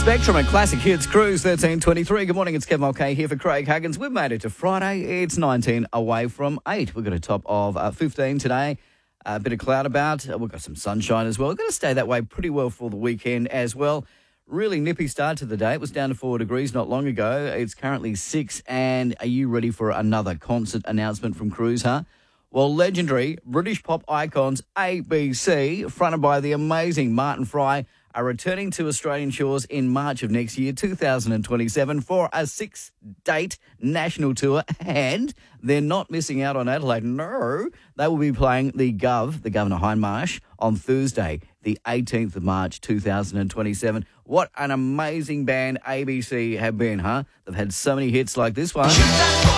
Spectrum and Classic Hits Cruise 1323. Good morning, it's Kevin Mulcahy here for Craig Huggins. We've made it to Friday. It's 19 away from 8. We've got a top of 15 today. A bit of cloud about. We've got some sunshine as well. We're going to stay that way pretty well for the weekend as well. Really nippy start to the day. It was down to 4 degrees not long ago. It's currently 6. And are you ready for another concert announcement from Cruise, huh? Well, legendary British pop icons ABC, fronted by the amazing Martin Fry, are returning to Australian shores in March of next year, 2027, for a 6-date national tour. And they're not missing out on Adelaide. No, they will be playing the Governor Hindmarsh, on Thursday, the 18th of March, 2027. What an amazing band ABC have been, huh? They've had so many hits like this one.